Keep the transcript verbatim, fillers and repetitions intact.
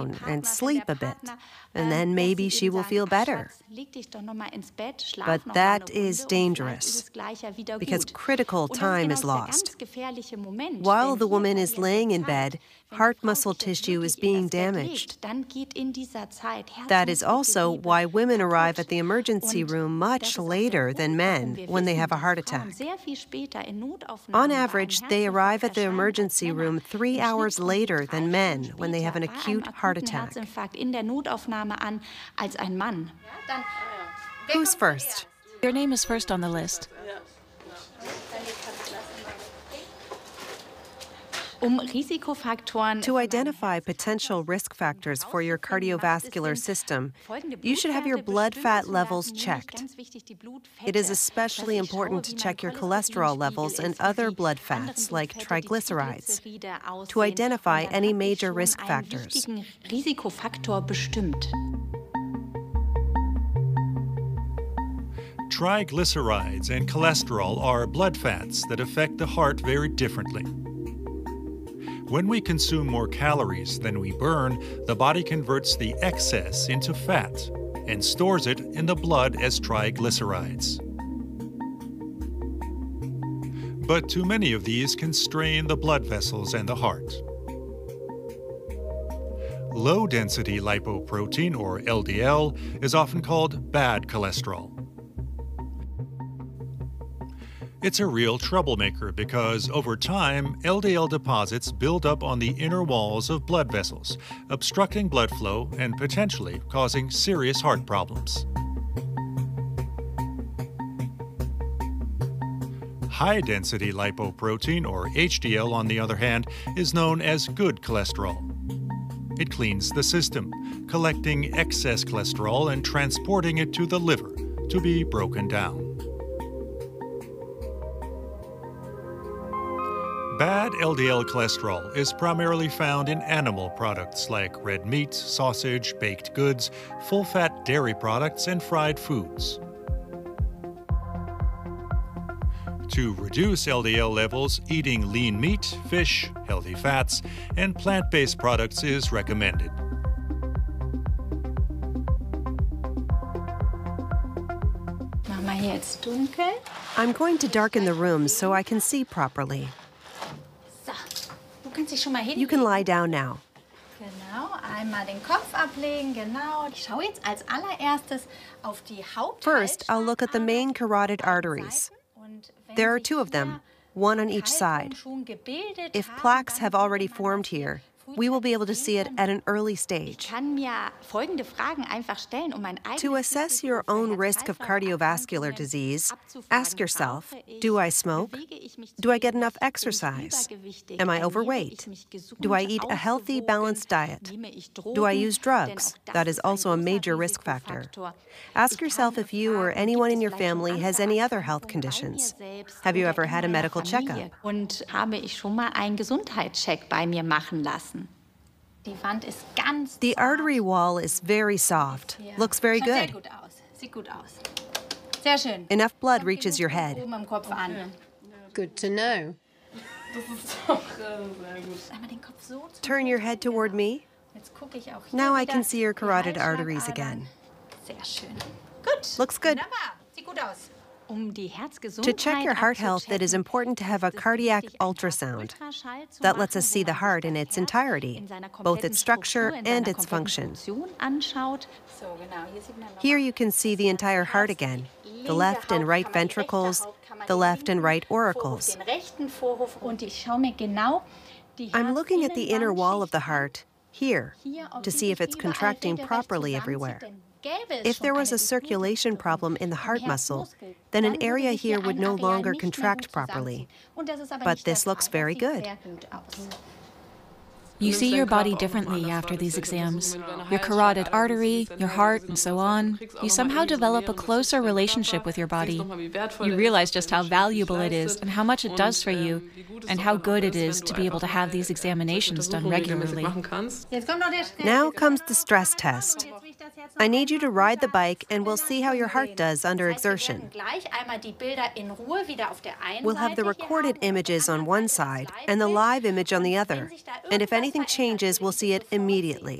down and sleep a bit, and then maybe she will feel better. But that is dangerous, because critical time is lost. While the woman is laying in bed, heart muscle tissue is being damaged. That is also why women arrive at the emergency room much later than men when they have a heart attack. On average, they arrive at the emergency room three hours later than men when they have an acute heart attack. Who's first? Your name is first on the list. To identify potential risk factors for your cardiovascular system, you should have your blood fat levels checked. It is especially important to check your cholesterol levels and other blood fats, like triglycerides, to identify any major risk factors. Triglycerides and cholesterol are blood fats that affect the heart very differently. When we consume more calories than we burn, the body converts the excess into fat and stores it in the blood as triglycerides. But too many of these can strain the blood vessels and the heart. Low-density lipoprotein, or L D L, is often called bad cholesterol. It's a real troublemaker because, over time, L D L deposits build up on the inner walls of blood vessels, obstructing blood flow and potentially causing serious heart problems. High-density lipoprotein, or H D L, on the other hand, is known as good cholesterol. It cleans the system, collecting excess cholesterol and transporting it to the liver to be broken down. Bad L D L cholesterol is primarily found in animal products like red meat, sausage, baked goods, full-fat dairy products, and fried foods. To reduce L D L levels, eating lean meat, fish, healthy fats, and plant-based products is recommended. I'm going to darken the room so I can see properly. You can lie down now. First, I'll look at the main carotid arteries. There are two of them, one on each side. If plaques have already formed here, we will be able to see it at an early stage. To assess your own risk of cardiovascular disease, ask yourself, do I smoke? Do I get enough exercise? Am I overweight? Do I eat a healthy, balanced diet? Do I use drugs? That is also a major risk factor. Ask yourself if you or anyone in your family has any other health conditions. Have you ever had a medical checkup? The artery wall is very soft. Looks very good. Enough blood reaches your head. Good to know. Turn your head toward me. Now I can see your carotid arteries again. Looks good. To check your heart health, it is important to have a cardiac ultrasound. That lets us see the heart in its entirety, both its structure and its function. Here you can see the entire heart again, the left and right ventricles, the left and right auricles. I'm looking at the inner wall of the heart, here, to see if it's contracting properly everywhere. If there was a circulation problem in the heart muscle, then an area here would no longer contract properly. But this looks very good. You see your body differently after these exams. Your carotid artery, your heart, and so on. You somehow develop a closer relationship with your body. You realize just how valuable it is and how much it does for you, and how good it is to be able to have these examinations done regularly. Now comes the stress test. I need you to ride the bike, and we'll see how your heart does under exertion. We'll have the recorded images on one side and the live image on the other, and if anything changes, we'll see it immediately.